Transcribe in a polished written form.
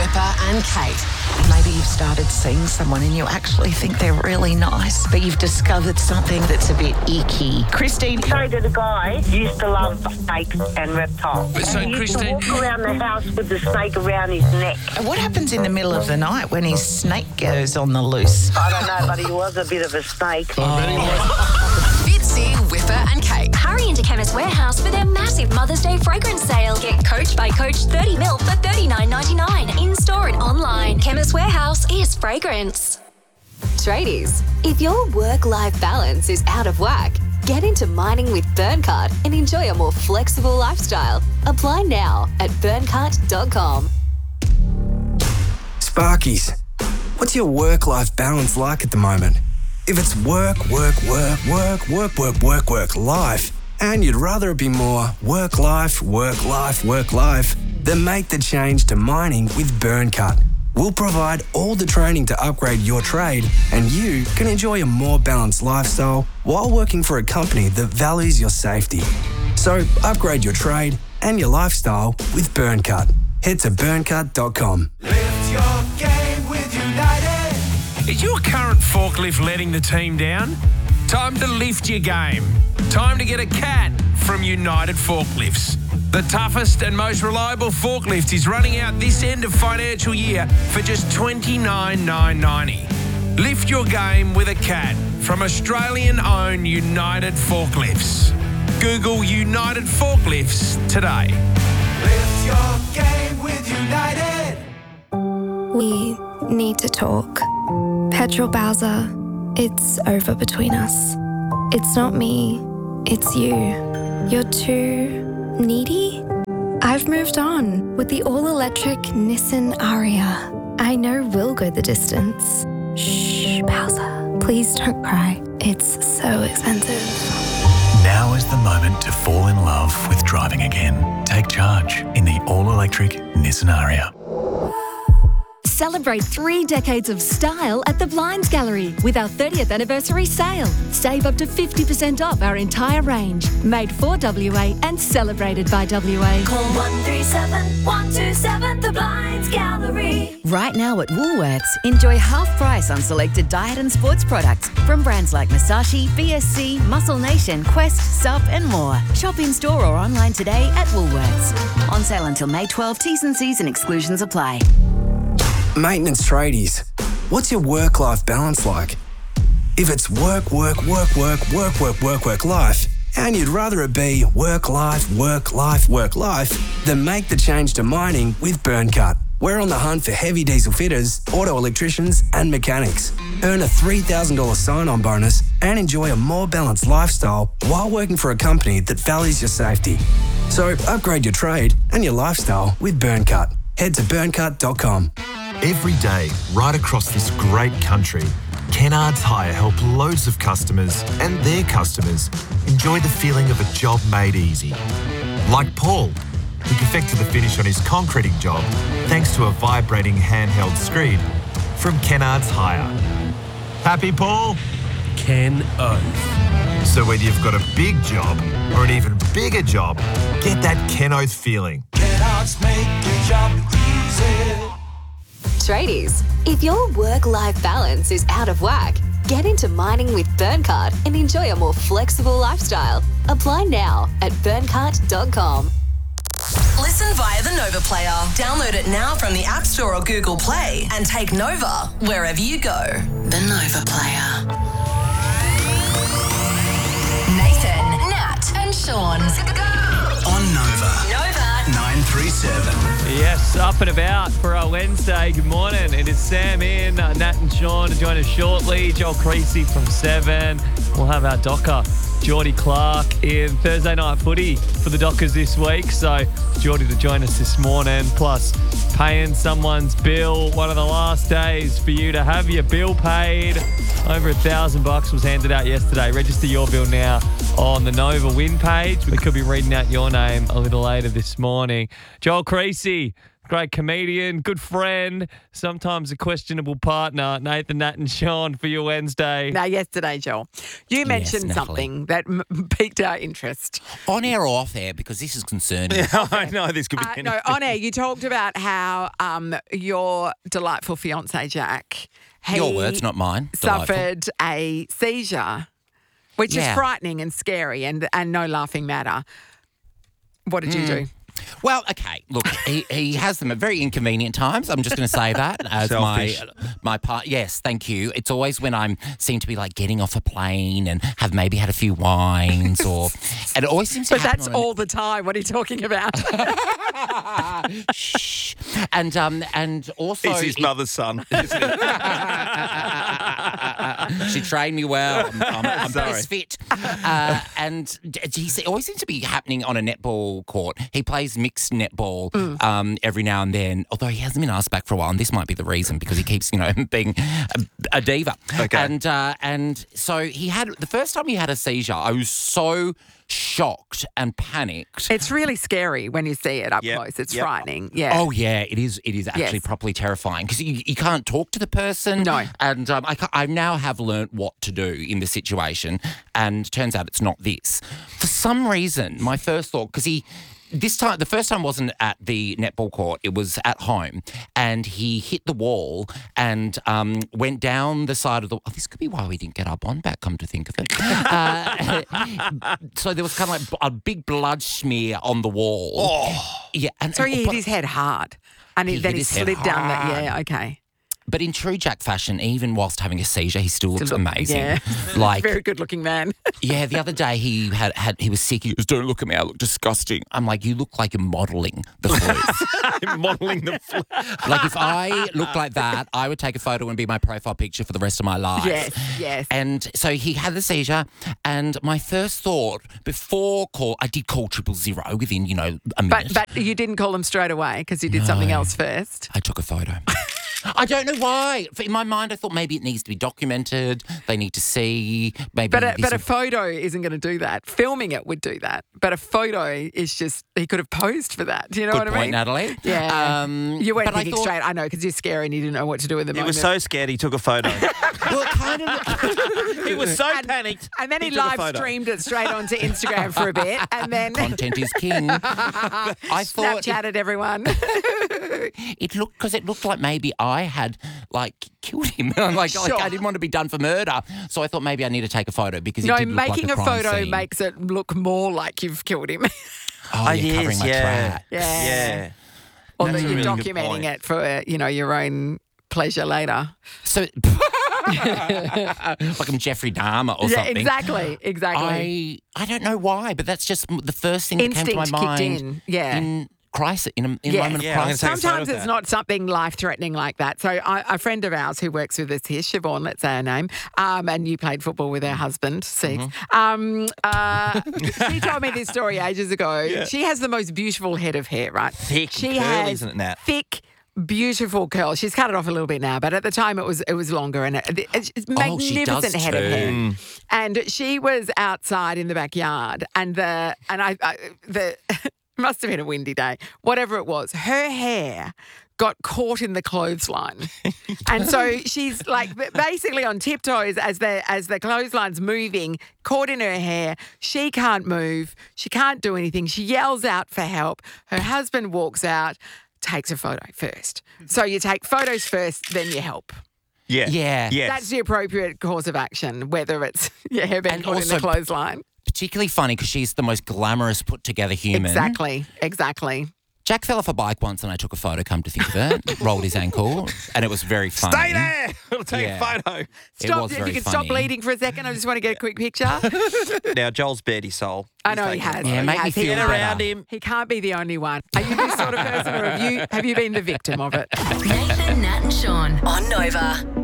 Whipper and Kate. Maybe you've started seeing someone and you actually think they're really nice, but you've discovered something that's a bit icky. Christine. So did a guy used to love snakes and reptiles. So, he used Christine, to walk around the house with the snake around his neck. What happens in the middle of the night when his snake goes on the loose? I don't know, but he was a bit of a snake. Fitzy, Whipper and Kate. Hurry into Chemist Warehouse for their massive Mother's Day fragrance sale. Get Coach by Coach 30 ml for $39.99. In-store and online. Chemist Warehouse is fragrance. Tradies, if your work-life balance is out of whack, get into mining with Burncart and enjoy a more flexible lifestyle. Apply now at burncart.com. Sparkies, what's your work-life balance like at the moment? If it's work, life, and you'd rather it be more work, life, then make the change to mining with Burncart. We'll provide all the training to upgrade your trade, and you can enjoy a more balanced lifestyle while working for a company that values your safety. So upgrade your trade and your lifestyle with Burncart. Head to burncart.com. Lift your game with United. is your current forklift letting the team down? Time to lift your game. Time to get a cat from United Forklifts. The toughest and most reliable forklift is running out this end of financial year for just $29,990. Lift your game with a cat from Australian-owned United Forklifts. Google United Forklifts today. Lift your game with United. We need to talk. Petrol Bowser, it's over between us. It's not me, it's you. You're too needy? I've moved on with the all-electric Nissan Ariya. I know we'll go the distance. Shh, Bowser, please don't cry. It's so expensive. Now is the moment to fall in love with driving again. Take charge in the all-electric Nissan Ariya. Celebrate 3 decades of style at the Blinds Gallery with our 30th anniversary sale. Save up to 50% off our entire range. Made for WA and celebrated by WA. Call 137 127 The Blinds Gallery. Right now at Woolworths, enjoy half price on selected diet and sports products from brands like Masashi, BSC, Muscle Nation, Quest, Sup and more. Shop in store or online today at Woolworths. On sale until May 12. T's and C's and exclusions apply. Maintenance tradies, what's your work-life balance like? If it's work, life, and you'd rather it be work, life, then make the change to mining with Burncart. We're on the hunt for heavy diesel fitters, auto electricians, and mechanics. Earn a $3,000 sign-on bonus and enjoy a more balanced lifestyle while working for a company that values your safety. So upgrade your trade and your lifestyle with Burncart. Head to burncart.com. Every day, right across this great country, Kennards Hire help loads of customers and their customers enjoy the feeling of a job made easy. Like Paul, who perfected the finish on his concreting job thanks to a vibrating handheld screed from Kennards Hire. Happy, Paul? Ken Oath. So whether you've got a big job or an even bigger job, get that Ken Oath feeling. Kennards make your job easy. Tradies, if your work-life balance is out of whack, get into mining with Burncart and enjoy a more flexible lifestyle. Apply now at burncart.com. Listen via the Nova Player. Download it now from the App Store or Google Play and take Nova wherever you go. The Nova Player. Nathan, Nat and Sean. On Nova. 937. Yes, up and about for our Wednesday. Good morning. It is Sam in, Nat and Sean to join us shortly. Joel Creasy from 7. We'll have our docker, Geordie Clark, in Thursday night footy for the Dockers this week. So Geordie to join us this morning. Plus paying someone's bill. One of the last days for you to have your bill paid. Over $1,000 was handed out yesterday. Register your bill now on the Nova Win page. We could be reading out your name a little later this morning. Joel Creasy, great comedian, good friend, sometimes a questionable partner, Nathan, Nat and Sean for your Wednesday. Now, yesterday, Joel, you mentioned something that piqued our interest. On air or off air, because this is concerning. Yeah, I know this could be anything. No, on air, you talked about how your delightful fiancé, Jack, Your words, not mine. suffered a seizure, which is frightening and scary and no laughing matter. What did you do? Well, okay, look, he has them at very inconvenient times. I'm just going to say that as my part. Yes, thank you. It's always when I seem to be like getting off a plane and have maybe had a few wines, and it always seems to. But that's all the time. What are you talking about? Shh. And also he's his mother's son. Isn't he? She trained me well. I'm Sorry. best fit. And he always seems to be happening on a netball court. He plays mixed netball every now and then, although he hasn't been asked back for a while, and this might be the reason because he keeps, being a diva. Okay. And so he had, the first time he had a seizure, I was so shocked and panicked. It's really scary when you see it up close. It's frightening. Yeah. Oh, yeah, it is. It is actually properly terrifying because you can't talk to the person. No. And I now have learnt what to do in the situation, and turns out it's not this. For some reason, my first thought, because the first time wasn't at the netball court, it was at home, and he hit the wall and went down the side of the... Oh, this could be why we didn't get our bond back, come to think of it. So there was kind of like a big blood smear on the wall. Oh. Yeah, So he hit his head hard, and then he slid down that... Yeah, okay. But in true Jack fashion, even whilst having a seizure, he still looks amazing. Yeah. Like, very good-looking man. Yeah, the other day he was sick. He goes, "Don't look at me, I look disgusting." I'm like, "You look like you're modelling the flu." Modelling the flu. Like, if I looked like that, I would take a photo and be my profile picture for the rest of my life. Yes. And so he had the seizure, and my first thought before I did call 000 within, a minute. But you didn't call him straight away because you did something else first. I took a photo. I don't know why. In my mind, I thought maybe it needs to be documented. They need to see. Maybe. But a photo isn't going to do that. Filming it would do that. But a photo is just, he could have posed for that. Do you know what I mean? Good point, Natalie. Yeah. You weren't thinking straight. I know, because you're scary and you didn't know what to do with the moment. He was so scared he took a photo. Well, kind of. He was so panicked. And then he live streamed it straight onto Instagram for a bit. And then content is king. I thought Snapchatted everyone. It looked like maybe I had killed him. Like I didn't want to be done for murder, so I thought maybe I need to take a photo because it did look making like a crime photo scene. makes it look more like you've killed him. Oh, you're covering my tracks. Yeah. Or that you're documenting it for your own pleasure later. So. Like I'm Jeffrey Dahmer or something. Yeah, exactly. I don't know why, but that's just the first thing that came to my mind. Kicked in. Yeah. In crisis, in a moment of crisis. Sometimes it's not something life-threatening like that. So a friend of ours who works with us here, Siobhan, let's say her name, and you played football with her husband, Six. She told me this story ages ago. Yeah. She has the most beautiful head of hair, right? Thick she curl, has isn't it, Nat? Thick, beautiful curl. She's cut it off a little bit now, but at the time it was longer, and it's magnificent head of hair. And she was outside in the backyard, and the must have been a windy day, whatever it was. Her hair got caught in the clothesline, and so she's basically on tiptoes as the clothesline's moving, caught in her hair. She can't move. She can't do anything. She yells out for help. Her husband walks out, takes a photo first. So you take photos first, then you help. Yeah. Yes. That's the appropriate course of action, whether it's your hair being caught in the clothesline. Particularly funny because she's the most glamorous, put-together human. Exactly. Jack fell off a bike once and I took a photo, come to think of it. Rolled his ankle and it was very funny. Stay there! I'll take a photo. Stop, you can stop bleeding for a second. I just want to get a quick picture. Now, Joel's bared his soul. I know he has. Yeah, make me feel better. Around him. He can't be the only one. Are you this sort of person, or have you been the victim of it? Nathan, Nat and Sean on Nova.